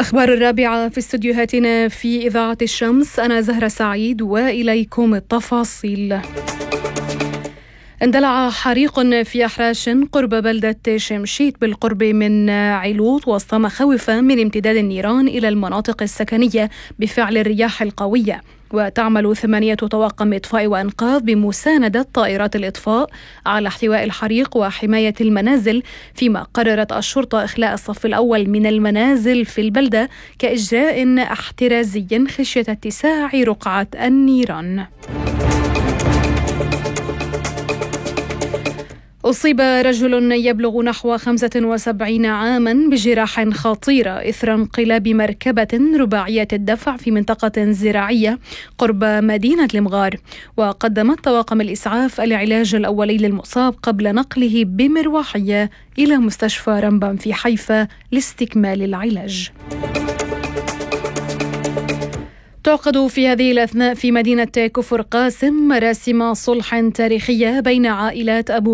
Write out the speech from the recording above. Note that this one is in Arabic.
أخبار الرابعة في استديوهاتنا في إذاعة الشمس. أنا زهرة سعيد وإليكم التفاصيل. اندلع حريق في أحراش قرب بلدة شمشيت بالقرب من علوط وسط مخاوف من امتداد النيران إلى المناطق السكنية بفعل الرياح القوية. وتعمل 8 طواقم إطفاء وإنقاذ بمساندة طائرات الإطفاء على احتواء الحريق وحماية المنازل، فيما قررت الشرطة إخلاء الصف الأول من المنازل في البلدة كإجراء احترازي خشية اتساع رقعة النيران. أصيب رجل يبلغ نحو 75 عاما بجراح خطيرة إثر انقلاب مركبة رباعية الدفع في منطقة زراعية قرب مدينة المغار، وقدمت طواقم الإسعاف العلاج الأولي للمصاب قبل نقله بمروحية إلى مستشفى رمبان في حيفا لاستكمال العلاج. تعقد في هذه الأثناء في مدينة كفر قاسم مراسم صلح تاريخية بين عائلات أبو